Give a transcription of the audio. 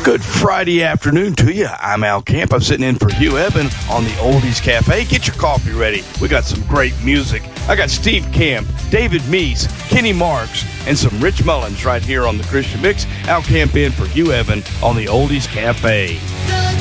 Good Friday afternoon to you. I'm Al Camp. I'm sitting in for Hugh Evan on the Oldies Cafe. Get your coffee ready. We got some great music. I got Steve Camp, David Meese, Kenny Marks, and some Rich Mullins right here on the Christian Mix. Al Camp in for Hugh Evan on the Oldies Cafe.